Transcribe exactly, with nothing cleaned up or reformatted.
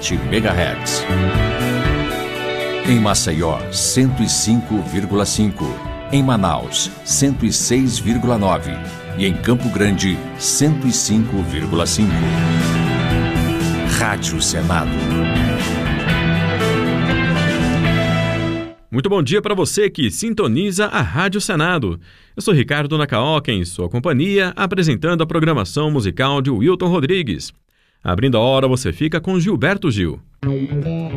sete megahertz. Em Maceió, cento e cinco vírgula cinco. Em Manaus, cento e seis vírgula nove. E em Campo Grande, cento e cinco vírgula cinco. Rádio Senado. Muito bom dia para você que sintoniza a Rádio Senado. Eu sou Ricardo Nacaoca, em sua companhia, apresentando a programação musical de Wilton Rodrigues. Abrindo a hora, você fica com Gilberto Gil.